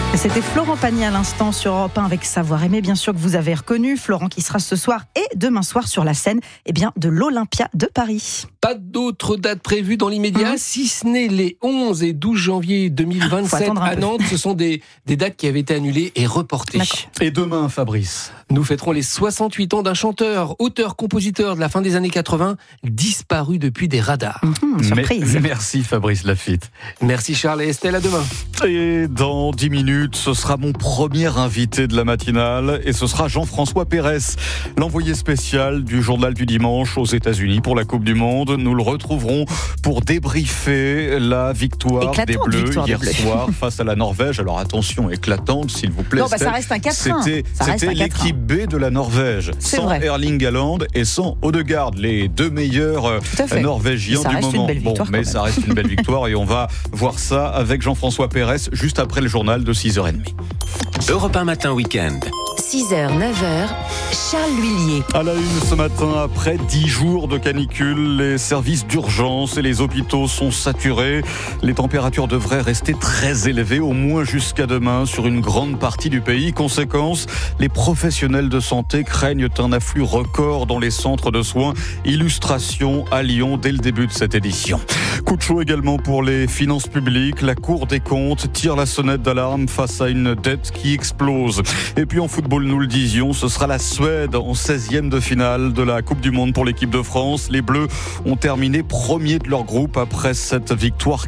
C'était Florent Pagny à l'instant sur Europe 1 avec Savoir Aimer, bien sûr que vous avez reconnu. Florent qui sera ce soir et demain soir sur la scène de l'Olympia de Paris. Pas d'autres dates prévues dans l'immédiat, si ce n'est les 11 et 12 janvier 2027 à Nantes. Ce sont des dates qui avaient été annulées et reportées. D'accord. Et demain, Fabrice, nous fêterons les 68 ans d'un chanteur, auteur-compositeur de la fin des années 80, disparu depuis des radars. Surprise. Merci Fabrice Lafitte. Merci Charles et Estelle, à demain. Et dans 10 minutes, ce sera mon premier invité de la matinale et ce sera Jean-François Pérez, l'envoyé spécial du Journal du Dimanche aux États-Unis pour la Coupe du Monde. Nous le retrouverons pour débriefer la victoire des Bleus hier soir face à la Norvège. Alors attention, éclatante s'il vous plaît. Non, ça reste un 4-1. C'était l'équipe B de la Norvège, sans Erling Haaland et sans Odegaard, les deux meilleurs Norvégiens du moment. Mais ça reste une belle victoire et on va voir ça avec Jean-François Pérez juste après le journal de 6h30. Europe 1 Matin Week-end. 6h, 9h, Charles L'Huillier. À la une ce matin, après 10 jours de canicule, les services d'urgence et les hôpitaux sont saturés. Les températures devraient rester très élevées, au moins jusqu'à demain, sur une grande partie du pays. Conséquence, les professionnels de santé craignent un afflux record dans les centres de soins. Illustration à Lyon dès le début de cette édition. Coup de chaud également pour les finances publiques. La Cour des comptes tire la sonnette d'alarme face à une dette qui explose. Et puis en football, nous le disions, ce sera la Suède en 16e de finale de la Coupe du Monde pour l'équipe de France. Les Bleus ont terminé premier de leur groupe après cette victoire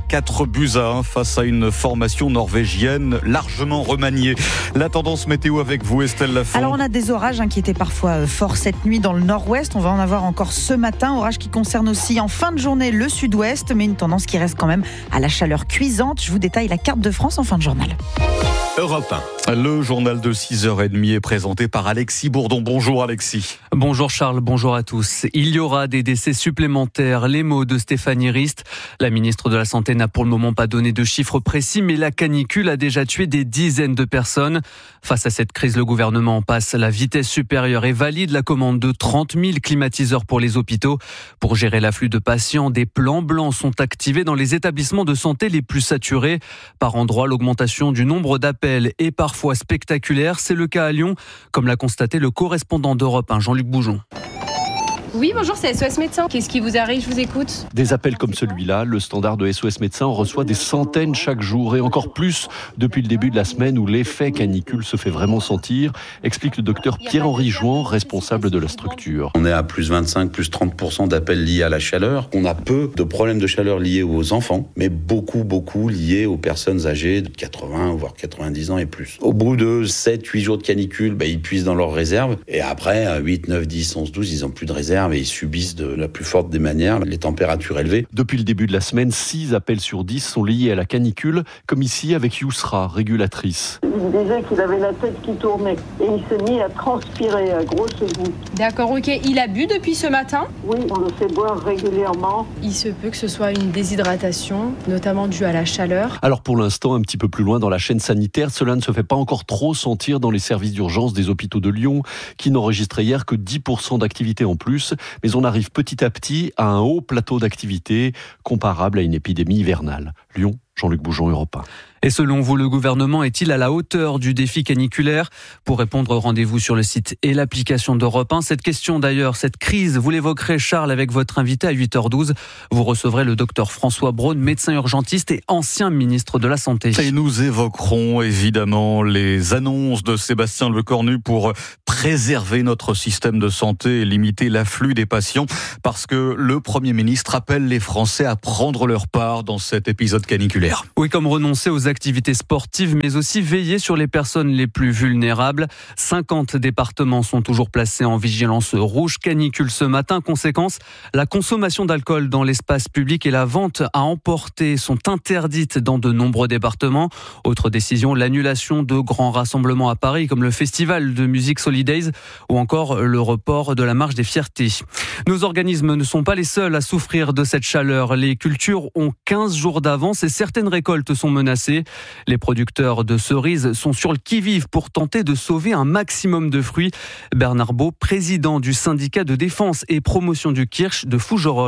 4-1 face à une formation norvégienne largement remaniée. La tendance météo avec vous, Estelle Lafont. Alors on a des orages qui étaient parfois forts cette nuit dans le nord-ouest. On va en avoir encore ce matin. Orage qui concerne aussi en fin de journée le sud-ouest, mais une tendance qui reste quand même à la chaleur cuisante. Je vous détaille la carte de France en fin de journal. Europe 1. Le journal de 6h30 est présenté par Alexis Bourdon. Bonjour Alexis. Bonjour Charles, bonjour à tous. Il y aura des décès supplémentaires. Les mots de Stéphanie Rist. La ministre de la Santé n'a pour le moment pas donné de chiffres précis, mais la canicule a déjà tué des dizaines de personnes. Face à cette crise, le gouvernement passe la vitesse supérieure et valide la commande de 30 000 climatiseurs pour les hôpitaux. Pour gérer l'afflux de patients, des plans blancs sont activés dans les établissements de santé les plus saturés. Par endroits, l'augmentation du nombre d'appels est parfois spectaculaire. C'est le cas à Lyon, comme l'a constaté le correspondant d'Europe 1, Jean-Luc Boujon. Oui, bonjour, c'est SOS Médecins. Qu'est-ce qui vous arrive? Je vous écoute. Des appels comme celui-là, le standard de SOS Médecins en reçoit des centaines chaque jour et encore plus depuis le début de la semaine où l'effet canicule se fait vraiment sentir, explique le docteur Pierre-Henri Jouan, responsable de la structure. On est à plus 25, plus 30% d'appels liés à la chaleur. On a peu de problèmes de chaleur liés aux enfants, mais beaucoup liés aux personnes âgées de 80, voire 90 ans et plus. Au bout de 7, 8 jours de canicule, ils puisent dans leurs réserves et après, 8, 9, 10, 11, 12, ils n'ont plus de réserve. Et ils subissent de la plus forte des manières les températures élevées. Depuis le début de la semaine, 6 appels sur 10 sont liés à la canicule, comme ici avec Yousra, régulatrice. Il disait qu'il avait la tête qui tournait et il s'est mis à transpirer à grosses gouttes. D'accord, ok. Il a bu depuis ce matin? Oui, on le fait boire régulièrement. Il se peut que ce soit une déshydratation, notamment due à la chaleur. Alors pour l'instant, un petit peu plus loin dans la chaîne sanitaire, cela ne se fait pas encore trop sentir dans les services d'urgence des hôpitaux de Lyon, qui n'enregistraient hier que 10% d'activité en plus. Mais on arrive petit à petit à un haut plateau d'activité comparable à une épidémie hivernale. Lyon, Jean-Luc Boujon, Europe 1. Et selon vous, le gouvernement est-il à la hauteur du défi caniculaire? Pour répondre, rendez-vous sur le site et l'application d'Europe 1. Cette question d'ailleurs, cette crise, vous l'évoquerez Charles avec votre invité à 8h12. Vous recevrez le docteur François Braun, médecin urgentiste et ancien ministre de la Santé. Et nous évoquerons évidemment les annonces de Sébastien Lecornu pour préserver notre système de santé et limiter l'afflux des patients, parce que le Premier ministre appelle les Français à prendre leur part dans cet épisode caniculaire. Oui, comme renoncer aux activités sportives, mais aussi veiller sur les personnes les plus vulnérables. 50 départements sont toujours placés en vigilance rouge canicule ce matin. Conséquence, la consommation d'alcool dans l'espace public et la vente à emporter sont interdites dans de nombreux départements. Autre décision, l'annulation de grands rassemblements à Paris, comme le festival de musique Solidays ou encore le report de la marche des fiertés. Nos organismes ne sont pas les seuls à souffrir de cette chaleur. Les cultures ont 15 jours d'avance et certaines récoltes sont menacées. Les producteurs de cerises sont sur le qui-vive pour tenter de sauver un maximum de fruits. Bernard Beau, président du syndicat de défense et promotion du Kirsch de Fougerolles.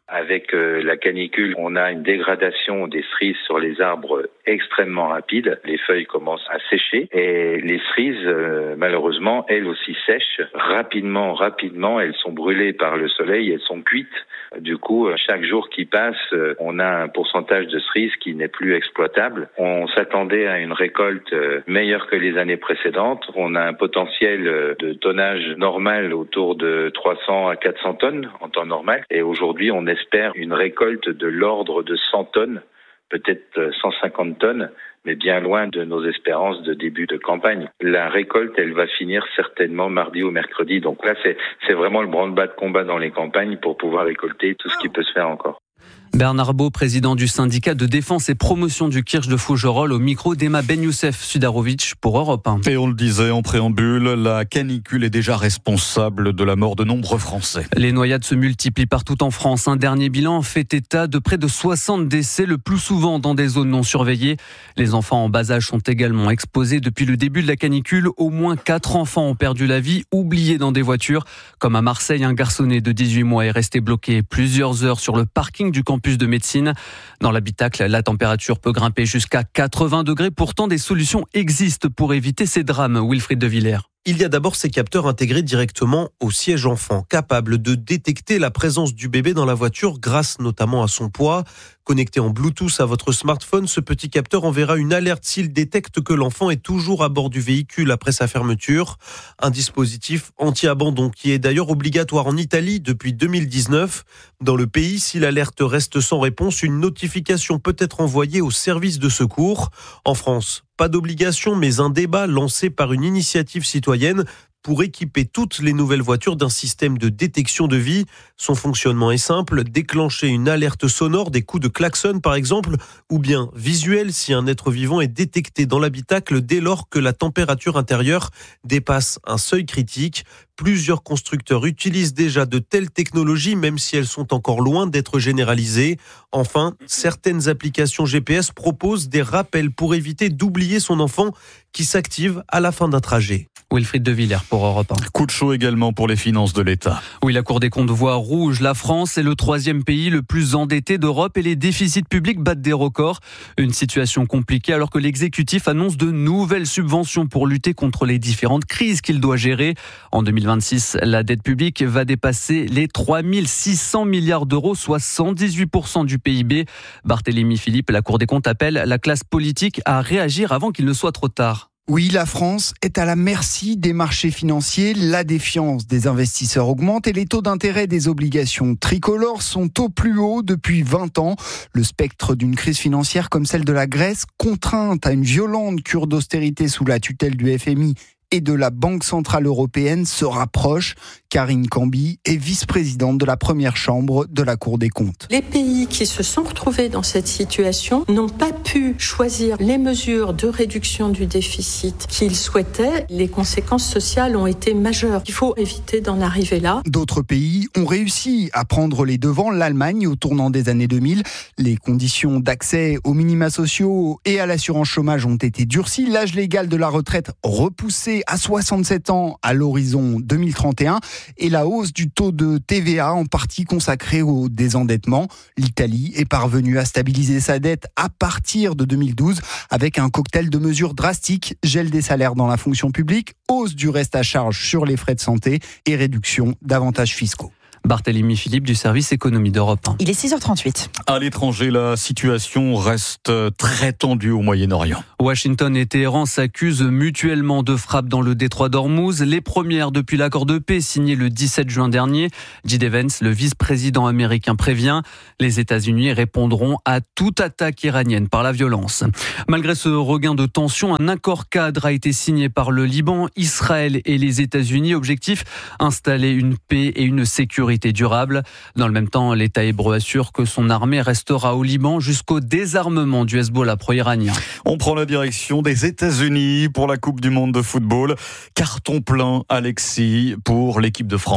Avec la canicule, on a une dégradation des cerises sur les arbres extrêmement rapide. Les feuilles commencent à sécher et les cerises, malheureusement, elles aussi sèchent rapidement. Elles sont brûlées par le soleil, elles sont cuites. Du coup, chaque jour qui passe, on a un pourcentage de cerises qui n'est plus exploitable. On s'attendait à une récolte meilleure que les années précédentes. On a un potentiel de tonnage normal autour de 300 à 400 tonnes en temps normal. Et aujourd'hui, on espère une récolte de l'ordre de 100 tonnes, peut-être 150 tonnes, mais bien loin de nos espérances de début de campagne. La récolte, elle va finir certainement mardi ou mercredi. Donc là, c'est vraiment le branle-bas de combat dans les campagnes pour pouvoir récolter tout ce qui peut se faire encore. Bernard Beau, président du syndicat de défense et promotion du Kirsch de Fougerolles, au micro d'Emma Ben Youssef Sudarovic pour Europe 1. Et on le disait en préambule, la canicule est déjà responsable de la mort de nombreux Français. Les noyades se multiplient partout en France. Un dernier bilan fait état de près de 60 décès, le plus souvent dans des zones non surveillées. Les enfants en bas âge sont également exposés. Depuis le début de la canicule, au moins 4 enfants ont perdu la vie, oubliés dans des voitures. Comme à Marseille, un garçonnet de 18 mois est resté bloqué plusieurs heures sur le parking du campus de médecine. Dans l'habitacle, la température peut grimper jusqu'à 80 degrés. Pourtant, des solutions existent pour éviter ces drames. Wilfried de Villers. Il y a d'abord ces capteurs intégrés directement au siège enfant, capables de détecter la présence du bébé dans la voiture grâce notamment à son poids. Connecté en Bluetooth à votre smartphone, ce petit capteur enverra une alerte s'il détecte que l'enfant est toujours à bord du véhicule après sa fermeture. Un dispositif anti-abandon qui est d'ailleurs obligatoire en Italie depuis 2019. Dans le pays, si l'alerte reste sans réponse, une notification peut être envoyée au service de secours. En France, pas d'obligation, mais un débat lancé par une initiative citoyenne pour équiper toutes les nouvelles voitures d'un système de détection de vie. Son fonctionnement est simple, déclencher une alerte sonore, des coups de klaxon par exemple, ou bien visuel si un être vivant est détecté dans l'habitacle dès lors que la température intérieure dépasse un seuil critique. Plusieurs constructeurs utilisent déjà de telles technologies, même si elles sont encore loin d'être généralisées. Enfin, certaines applications GPS proposent des rappels pour éviter d'oublier son enfant qui s'active à la fin d'un trajet. Wilfried de Villers pour Europe 1. Coup de chaud également pour les finances de l'État. Oui, la Cour des comptes voit rouge. La France est le 3e pays le plus endetté d'Europe et les déficits publics battent des records. Une situation compliquée alors que l'exécutif annonce de nouvelles subventions pour lutter contre les différentes crises qu'il doit gérer. En 2026, la dette publique va dépasser les 3 600 milliards d'euros, soit 118% du PIB. Barthélémy Philippe, la Cour des comptes appelle la classe politique à réagir avant qu'il ne soit trop tard. Oui, la France est à la merci des marchés financiers. La défiance des investisseurs augmente et les taux d'intérêt des obligations tricolores sont au plus haut depuis 20 ans. Le spectre d'une crise financière comme celle de la Grèce, contrainte à une violente cure d'austérité sous la tutelle du FMI et de la Banque Centrale Européenne, se rapproche. Karine Cambi est vice-présidente de la première chambre de la Cour des comptes. Les pays qui se sont retrouvés dans cette situation n'ont pas pu choisir les mesures de réduction du déficit qu'ils souhaitaient. Les conséquences sociales ont été majeures. Il faut éviter d'en arriver là. D'autres pays ont réussi à prendre les devants. L'Allemagne, au tournant des années 2000, les conditions d'accès aux minima sociaux et à l'assurance chômage ont été durcies. L'âge légal de la retraite repoussé à 67 ans à l'horizon 2031 et la hausse du taux de TVA en partie consacrée au désendettement. L'Italie est parvenue à stabiliser sa dette à partir de 2012 avec un cocktail de mesures drastiques, gel des salaires dans la fonction publique, hausse du reste à charge sur les frais de santé et réduction d'avantages fiscaux. Barthélémy Philippe du service économie d'Europe 1. Il est 6h38. À l'étranger, la situation reste très tendue au Moyen-Orient. Washington et Téhéran s'accusent mutuellement de frappes dans le détroit d'Ormuz, les premières depuis l'accord de paix signé le 17 juin dernier. J.D. Vance, le vice-président américain, prévient les États-Unis répondront à toute attaque iranienne par la violence. Malgré ce regain de tension, un accord cadre a été signé par le Liban, Israël et les États-Unis. Objectif, installer une paix et une sécurité durable. Dans le même temps, l'État hébreu assure que son armée restera au Liban jusqu'au désarmement du Hezbollah pro-iranien. On prend la direction des États-Unis pour la Coupe du monde de football. Carton plein, Alexis, pour l'équipe de France.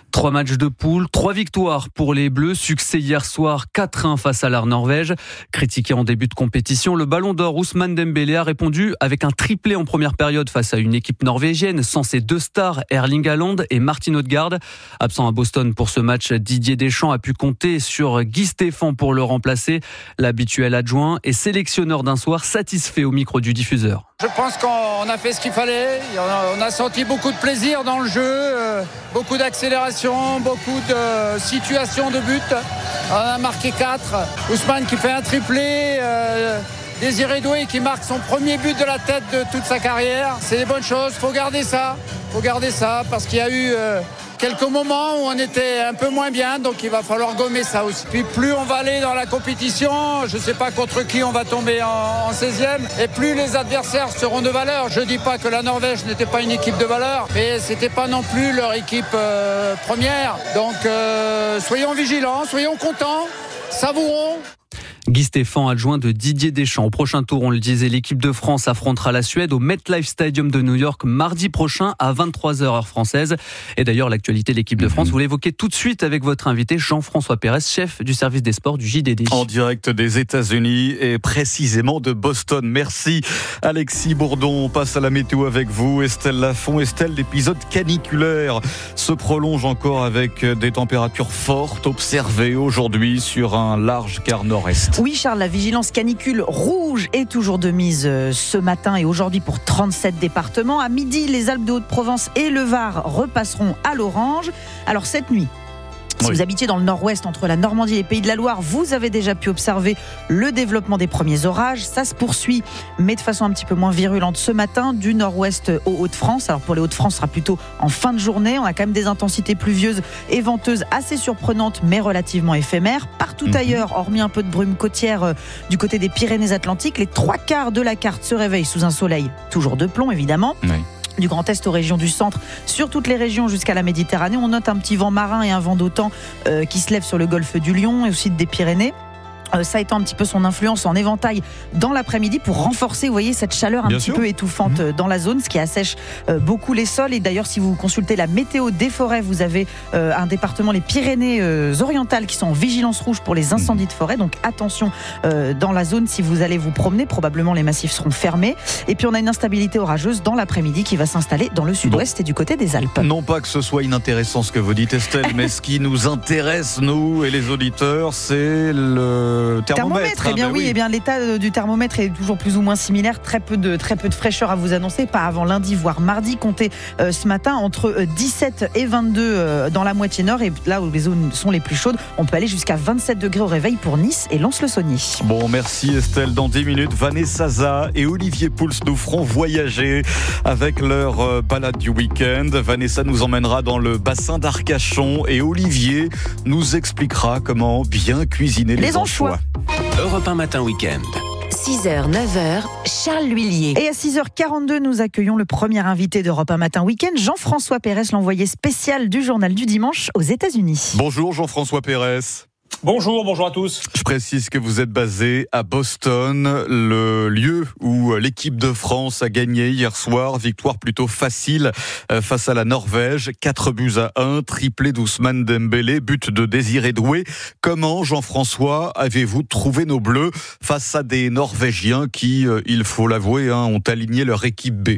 3 matchs de poule, 3 victoires pour les Bleus. Succès hier soir 4-1 face à la Norvège. Critiqué en début de compétition, le Ballon d'Or Ousmane Dembélé a répondu avec un triplé en première période face à une équipe norvégienne sans ses 2 stars, Erling Haaland et Martin Odegaard. Absent à Boston pour ce match, Didier Deschamps a pu compter sur Guy Stéphane pour le remplacer. L'habituel adjoint et sélectionneur d'un soir satisfait au micro du diffuseur. Je pense qu'on a fait ce qu'il fallait. On a senti beaucoup de plaisir dans le jeu, beaucoup d'accélération, beaucoup de situations de but. On a marqué 4. Ousmane qui fait un triplé. Désiré Doué qui marque son premier but de la tête de toute sa carrière. C'est des bonnes choses. Faut garder ça parce qu'il y a eu quelques moments où on était un peu moins bien, donc il va falloir gommer ça aussi. Puis plus on va aller dans la compétition, je ne sais pas contre qui on va tomber en 16e, et plus les adversaires seront de valeur. Je ne dis pas que la Norvège n'était pas une équipe de valeur, mais ce n'était pas non plus leur équipe première. Donc soyons vigilants, soyons contents, savourons. Guy Stéphane, adjoint de Didier Deschamps. Au prochain tour, on le disait, l'équipe de France affrontera la Suède au MetLife Stadium de New York mardi prochain à 23h heure française. Et d'ailleurs, l'actualité de l'équipe de France, vous l'évoquez tout de suite avec votre invité Jean-François Pérez, chef du service des sports du JDD. En direct des États-Unis et précisément de Boston. Merci Alexis Bourdon. On passe à la météo avec vous, Estelle Lafont. Estelle, l'épisode caniculaire se prolonge encore avec des températures fortes observées aujourd'hui sur un large quart nord-est. Oui Charles, la vigilance canicule rouge est toujours de mise ce matin et aujourd'hui pour 37 départements. À midi, les Alpes de Haute-Provence et le Var repasseront à l'orange. Alors cette nuit, si vous habitiez dans le nord-ouest entre la Normandie et les Pays de la Loire, vous avez déjà pu observer le développement des premiers orages. Ça se poursuit, mais de façon un petit peu moins virulente ce matin, du nord-ouest aux Hauts-de-France. Alors pour les Hauts-de-France, ce sera plutôt en fin de journée. On a quand même des intensités pluvieuses et venteuses assez surprenantes, mais relativement éphémères. Partout ailleurs, hormis un peu de brume côtière du côté des Pyrénées-Atlantiques, les 3/4 de la carte se réveillent sous un soleil toujours de plomb, évidemment. Du Grand Est aux régions du centre, sur toutes les régions jusqu'à la Méditerranée. On note un petit vent marin et un vent d'OTAN qui se lève sur le golfe du Lion et aussi des Pyrénées. Ça étend un petit peu son influence en éventail dans l'après-midi pour renforcer, vous voyez, cette chaleur un petit peu étouffante dans la zone, ce qui assèche beaucoup les sols. Et d'ailleurs, si vous consultez la météo des forêts, vous avez un département, les Pyrénées-Orientales, qui sont en vigilance rouge pour les incendies de forêt. Donc attention dans la zone si vous allez vous promener. Probablement, les massifs seront fermés. Et puis, on a une instabilité orageuse dans l'après-midi qui va s'installer dans le sud-ouest et du côté des Alpes. Non pas que ce soit inintéressant ce que vous dites, Estelle, mais ce qui nous intéresse, nous et les auditeurs, c'est le thermomètre. Eh bien oui, eh bien l'état du thermomètre est toujours plus ou moins similaire. Très peu de fraîcheur à vous annoncer, pas avant lundi voire mardi. Comptez ce matin entre 17 et 22 dans la moitié nord, et là où les zones sont les plus chaudes, on peut aller jusqu'à 27 degrés au réveil pour Nice et Lens-le-Saunier. Bon, merci Estelle. Dans 10 minutes, Vanessa Za et Olivier Pouls nous feront voyager avec leur balade du week-end. Vanessa nous emmènera dans le bassin d'Arcachon et Olivier nous expliquera comment bien cuisiner les anchois. Europe 1 matin week-end. 6h, 9h, Charles L'Huillier. Et à 6h42, nous accueillons le premier invité d'Europe 1 matin week-end, Jean-François Pérez, l'envoyé spécial du journal du dimanche aux États-Unis. Bonjour Jean-François Pérez. Bonjour à tous. Je précise que vous êtes basé à Boston, le lieu où l'équipe de France a gagné hier soir. Victoire plutôt facile face à la Norvège. 4-1, triplé d'Ousmane Dembélé, but de Désiré Doué. Comment, Jean-François, avez-vous trouvé nos Bleus face à des Norvégiens qui, il faut l'avouer, ont aligné leur équipe B?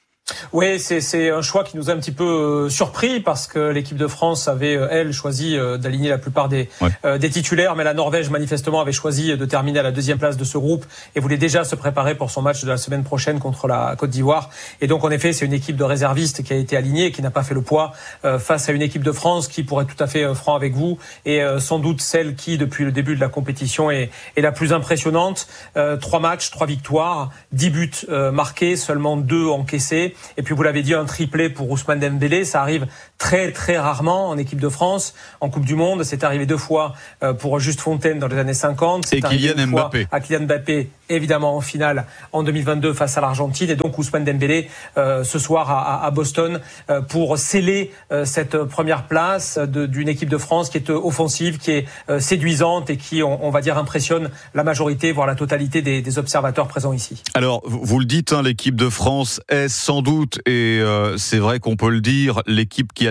Oui, c'est un choix qui nous a un petit peu surpris parce que l'équipe de France avait, elle, choisi d'aligner la plupart des titulaires, mais la Norvège, manifestement, avait choisi de terminer à la 2e place de ce groupe et voulait déjà se préparer pour son match de la semaine prochaine contre la Côte d'Ivoire. Et donc, en effet, c'est une équipe de réservistes qui a été alignée et qui n'a pas fait le poids face à une équipe de France qui, pour être tout à fait franc avec vous, est sans doute celle qui, depuis le début de la compétition, est la plus impressionnante. 3 matchs, 3 victoires, 10 buts marqués, seulement 2 encaissés. Et puis vous l'avez dit, un triplé pour Ousmane Dembélé, ça arrive très très rarement en équipe de France. En Coupe du Monde, c'est arrivé 2 fois pour Juste Fontaine dans les années 50. C'est arrivé une fois à Kylian Mbappé, évidemment en finale en 2022 face à l'Argentine. Et donc Ousmane Dembélé ce soir à Boston pour sceller cette première place d'une équipe de France qui est offensive, qui est séduisante et qui, on va dire, impressionne la majorité, voire la totalité des observateurs présents ici. Alors, vous le dites, l'équipe de France est sans doute, et c'est vrai qu'on peut le dire, l'équipe qui a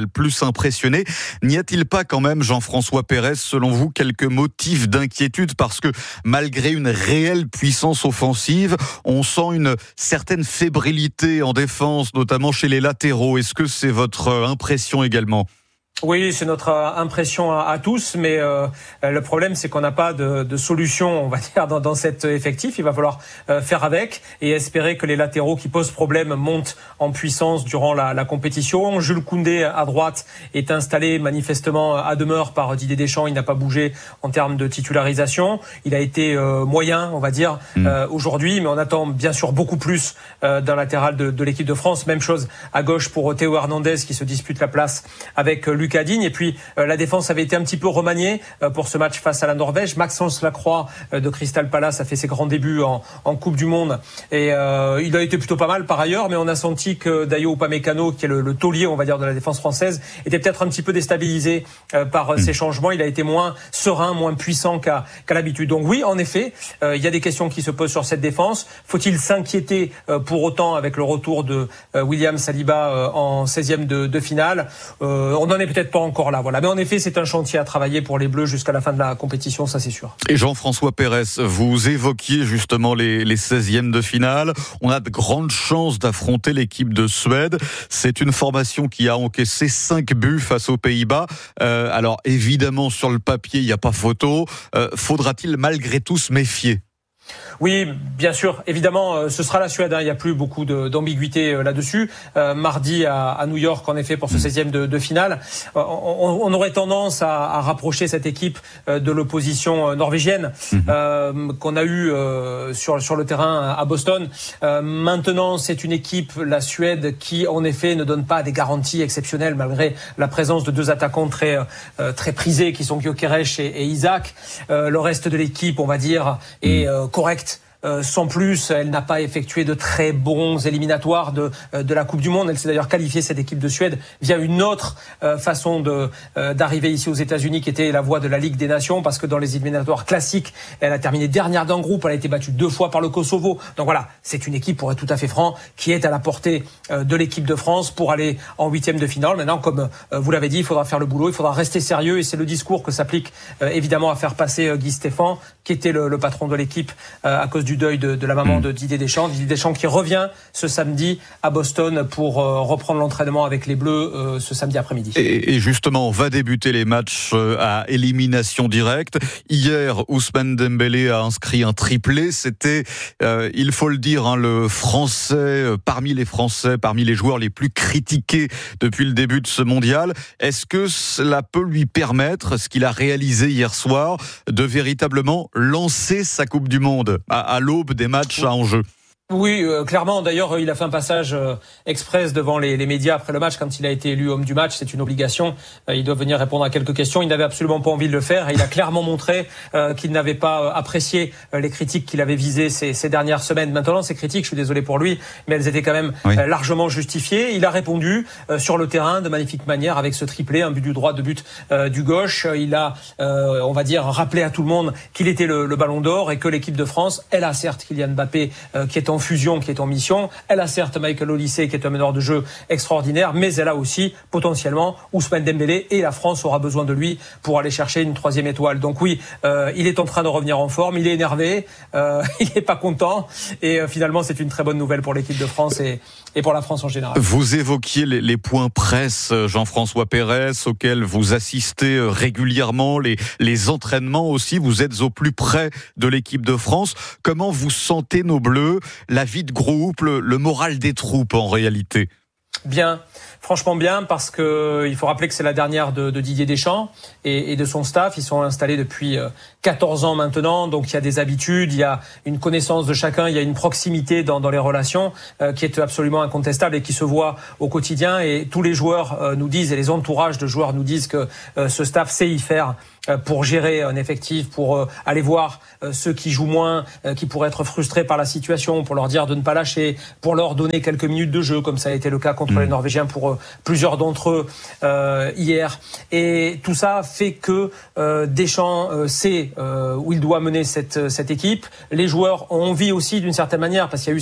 le plus impressionné. N'y a-t-il pas quand même, Jean-François Pérez, selon vous, quelques motifs d'inquiétude? Parce que malgré une réelle puissance offensive, on sent une certaine fébrilité en défense, notamment chez les latéraux. Est-ce que c'est votre impression également? Oui, c'est notre impression à tous, mais le problème, c'est qu'on n'a pas de solution, on va dire, dans cet effectif. Il va falloir faire avec et espérer que les latéraux qui posent problème montent en puissance durant la compétition. Jules Koundé, à droite, est installé manifestement à demeure par Didier Deschamps. Il n'a pas bougé en termes de titularisation. Il a été moyen, on va dire, aujourd'hui, mais on attend bien sûr beaucoup plus d'un latéral de l'équipe de France. Même chose à gauche pour Théo Hernandez qui se dispute la place avec Lucas Digne. Et puis la défense avait été un petit peu remaniée pour ce match face à la Norvège. Maxence Lacroix de Crystal Palace a fait ses grands débuts en Coupe du Monde et il a été plutôt pas mal par ailleurs, mais on a senti que Dayo Upamecano, qui est le taulier, on va dire, de la défense française, était peut-être un petit peu déstabilisé par ces changements. Il a été moins serein, moins puissant qu'à l'habitude. Donc oui, en effet, il y a des questions qui se posent sur cette défense. Faut-il s'inquiéter pour autant avec le retour de William Saliba en 16e de finale? On n'en est peut-être pas encore là, voilà. Mais en effet, c'est un chantier à travailler pour les Bleus jusqu'à la fin de la compétition, ça c'est sûr. Et Jean-François Pérez, vous évoquiez justement les 16e de finale. On a de grandes chances d'affronter l'équipe de Suède. C'est une formation qui a encaissé 5 buts face aux Pays-Bas. Alors évidemment, sur le papier, il n'y a pas photo. Faudra-t-il malgré tout se méfier ? Oui, bien sûr. Évidemment, ce sera la Suède. Il n'y a plus beaucoup d'ambiguïté là-dessus. Mardi à New York, en effet, pour ce 16e de finale, on aurait tendance à rapprocher cette équipe de l'opposition norvégienne qu'on a eue sur le terrain à Boston. Maintenant, c'est une équipe, la Suède, qui en effet ne donne pas des garanties exceptionnelles malgré la présence de deux attaquants très prisés qui sont Gyökeres et Isaac. Le reste de l'équipe, on va dire, est correct. Sans plus, elle n'a pas effectué de très bons éliminatoires de la Coupe du Monde. Elle s'est d'ailleurs qualifiée, cette équipe de Suède, via une autre façon d'arriver ici aux États-Unis, qui était la voie de la Ligue des Nations, parce que dans les éliminatoires classiques, elle a terminé dernière d'un groupe. Elle a été battue 2 fois par le Kosovo. Donc voilà, c'est une équipe, pour être tout à fait franc, qui est à la portée de l'équipe de France pour aller en 8e de finale. Maintenant, comme vous l'avez dit, il faudra faire le boulot, il faudra rester sérieux, et c'est le discours que s'applique évidemment à faire passer Guy Stéphane, qui était le patron de l'équipe à cause du deuil de la maman de Didier Deschamps. Didier Deschamps qui revient ce samedi à Boston pour reprendre l'entraînement avec les Bleus ce samedi après-midi. Et justement, on va débuter les matchs à élimination directe. Hier, Ousmane Dembélé a inscrit un triplé. C'était, il faut le dire, le Français, parmi les joueurs les plus critiqués depuis le début de ce mondial. Est-ce que cela peut lui permettre, ce qu'il a réalisé hier soir, de véritablement lancer sa Coupe du Monde à l'aube des matchs à enjeu? Oui, clairement. D'ailleurs, il a fait un passage express devant les médias après le match quand il a été élu homme du match. C'est une obligation. Il doit venir répondre à quelques questions. Il n'avait absolument pas envie de le faire et il a clairement montré qu'il n'avait pas apprécié les critiques qu'il avait visées ces dernières semaines. Maintenant, ces critiques, je suis désolé pour lui, mais elles étaient quand même largement justifiées. Il a répondu sur le terrain de magnifique manière avec ce triplé, un but du droit, 2 buts du gauche. Il a, on va dire, rappelé à tout le monde qu'il était le Ballon d'Or et que l'équipe de France, elle a certes Kylian Mbappé qui est en fusion, qui est en mission. Elle a certes Michael Olise, qui est un meneur de jeu extraordinaire, mais elle a aussi potentiellement Ousmane Dembélé, et la France aura besoin de lui pour aller chercher une 3e étoile. Donc oui, il est en train de revenir en forme, il est énervé, il n'est pas content, et finalement c'est une très bonne nouvelle pour l'équipe de France et pour la France en général. Vous évoquiez les points presse, Jean-François Pérez, auxquels vous assistez régulièrement, les entraînements aussi. Vous êtes au plus près de l'équipe de France. Comment vous sentez nos Bleus, la vie de groupe, le moral des troupes en réalité? Bien, franchement bien, parce que il faut rappeler que c'est la dernière de Didier Deschamps et de son staff. Ils sont installés depuis 14 ans maintenant, donc il y a des habitudes, il y a une connaissance de chacun, il y a une proximité dans les relations qui est absolument incontestable et qui se voit au quotidien. Et tous les joueurs nous disent, et les entourages de joueurs nous disent que ce staff sait y faire pour gérer un effectif, pour aller voir ceux qui jouent moins, qui pourraient être frustrés par la situation, pour leur dire de ne pas lâcher, pour leur donner quelques minutes de jeu, comme ça a été le cas contre les Norvégiens pour plusieurs d'entre eux hier. Et tout ça fait que Deschamps sait où il doit mener cette équipe. Les joueurs ont envie aussi, d'une certaine manière, parce qu'il y a eu